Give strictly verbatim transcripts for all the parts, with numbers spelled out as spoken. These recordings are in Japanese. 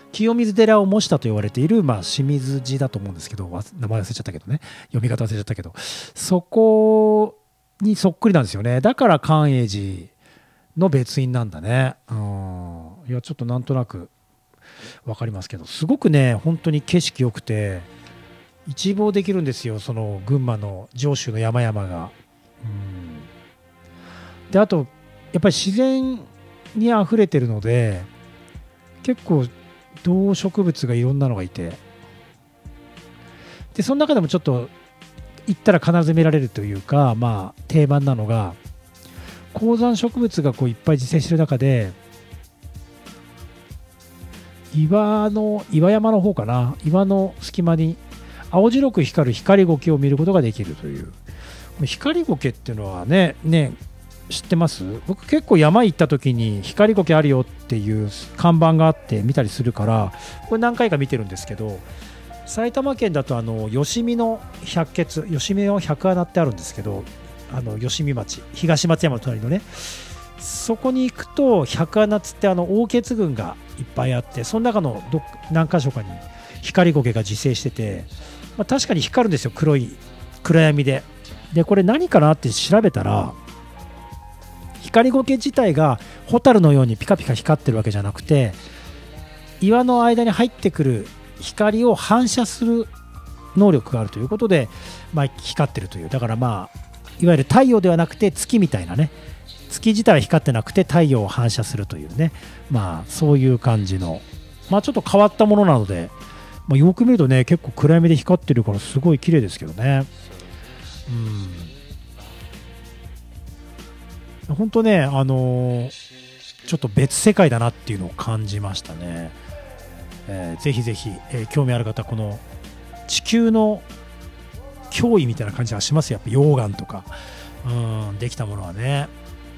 清水寺を模したと言われている、まあ、清水寺だと思うんですけど、わ名前忘れちゃったけどね、読み方忘れちゃったけど、そこにそっくりなんですよね。だから寛永寺の別院なんだね。うん、いやちょっとなんとなく分かりますけど、すごくね本当に景色良くて一望できるんですよ、その群馬の上州の山々が。うん、であとやっぱり自然にあふれてるので、結構動植物がいろんなのがいて、でその中でもちょっと行ったら必ず見られるというか、まあ定番なのが高山植物がこういっぱい自生してる中で、岩の岩山の方かな、岩の隙間に青白く光る光苔を見ることができるという。光苔っていうのはねね知ってます？僕結構山行った時に光苔あるよっていう看板があって見たりするから、これ何回か見てるんですけど、埼玉県だとあの吉見の百穴、吉見の百穴ってあるんですけど、あの吉見町、東松山の隣のね、そこに行くと百穴つってあの黄血群がいっぱいあって、その中のど何箇所かに光苔が自生してて、まあ、確かに光るんですよ、黒い暗闇で。でこれ何かなって調べたら、光苔自体がホタルのようにピカピカ光ってるわけじゃなくて、岩の間に入ってくる光を反射する能力があるということで、まあ、光ってるという。だからまあいわゆる太陽ではなくて月みたいなね、月自体は光ってなくて太陽を反射するというね、まあそういう感じの、まあちょっと変わったものなので、まあ、よく見るとね結構暗闇で光ってるからすごい綺麗ですけどね。うん、本当ね、あのー、ちょっと別世界だなっていうのを感じましたね。えー、ぜひぜひ、えー、興味ある方、この地球の脅威みたいな感じがしますよ、やっぱ溶岩とか、うん、できたものはね。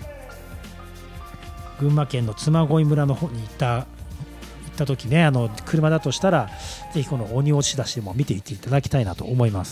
群馬県の嬬恋村の方に行った行った時ね、あの車だとしたらぜひこの鬼押し出しでも見ていっていただきたいなと思います。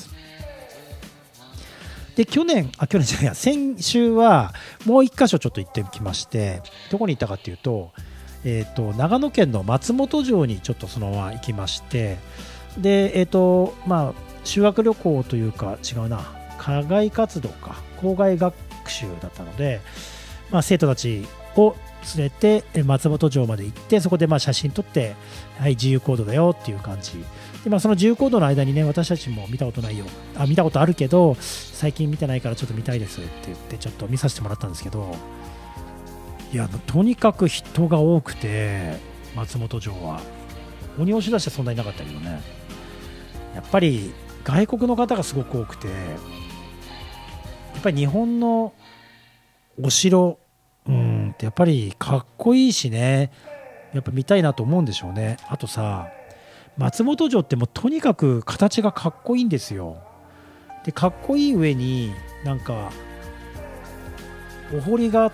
で去年あ去年じゃないや先週はもう一箇所ちょっと行ってきまして、どこに行ったかっていうと、えー、と長野県の松本城にちょっとそのまま行きまして、でえっ、ー、とまあ修学旅行というか違うな課外活動か校外学習だったので、まあ、生徒たちを連れて松本城まで行って、そこでまあ写真撮って、はい自由行動だよっていう感じで、まあ、その自由行動の間にね、私たちも見たことないよ、あ見たことあるけど最近見てないからちょっと見たいですって言ってちょっと見させてもらったんですけど、いやとにかく人が多くて、松本城は鬼押し出してそんなになかったけどね、やっぱり外国の方がすごく多くて、やっぱり日本のお城うんってやっぱりかっこいいしね、やっぱ見たいなと思うんでしょうね。あとさ、松本城ってもうとにかく形がかっこいいんですよ。でかっこいい上になんかお堀があって、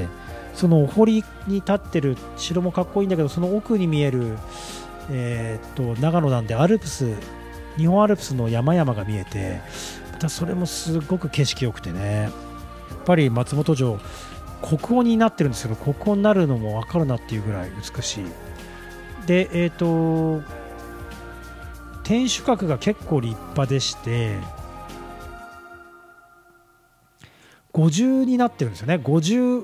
そのお堀に立ってる城もかっこいいんだけど、その奥に見える、えー、っと長野なんでアルプス、日本アルプスの山々が見えて、またそれもすごく景色良くてね、やっぱり松本城国宝になってるんですけど、国宝になるのも分かるなっていうぐらい美しい。でえっ、ー、と天守閣が結構立派でしてご重になってるんですよね。ご重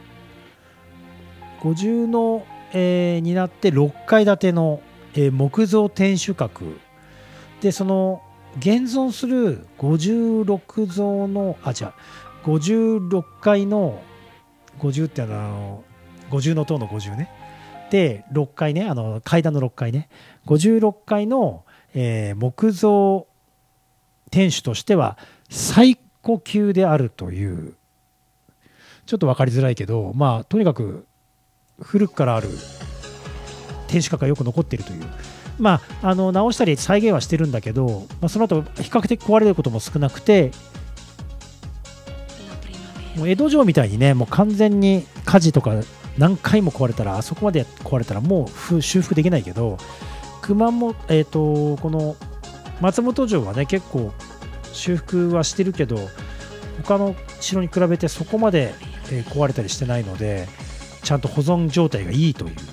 ご重の、えー、になってろっかい建ての、えー、木造天守閣で、その現存するごじゅうろく造のあ違うごじゅうろっかいのごじゅうってあのごじゅうの塔のごじゅうね、でろっかいね、あの階段のろっかいね、ごじゅうろっかいの、えー、木造天守としては最古級であるという、ちょっと分かりづらいけど、まあとにかく古くからある天守閣がよく残っているという、まああの直したり再現はしてるんだけど、まあ、その後比較的壊れることも少なくて、もう江戸城みたいにね、もう完全に火事とか何回も壊れたら、あそこまで壊れたらもう修復できないけど、熊本、えーと、この松本城はね結構修復はしてるけど、他の城に比べてそこまで壊れたりしてないので、ちゃんと保存状態がいいという